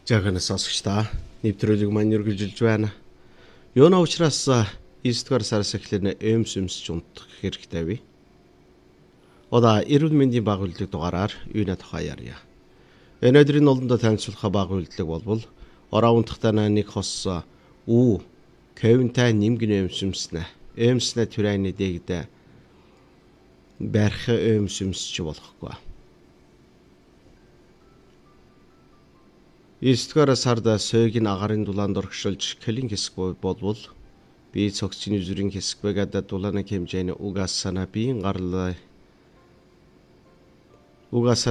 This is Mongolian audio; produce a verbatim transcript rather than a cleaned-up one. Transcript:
Жаахан сонсогчдаа нэвтрүүлэг маань үргэлжилж байна. Юуна учраас эсдгээр сараас эхлэн эмс эмсч унтах хэрэгтэй вэ? Ода эрүүл мэндийн баг үйлдвэрлэдэг дугаараар юуна тухай ярья. Өнөөдрийн олондоо танилцуулах баг үйлдвэрлэг болвол ороо унтахтаа нэг хос үү кевинтай нэмгэн эмс эмснэ. Эмснэ түрайны дэгдэ барих эмс эмсч болохгүй. эсдгээр сарда сөгийн агарын дулаанд орхишулж кэлин хэсэг болвол би цогцны зүрийн хэсэг бэгада дулааны хэмжээний угаас санаа биеийн гарлаа угаас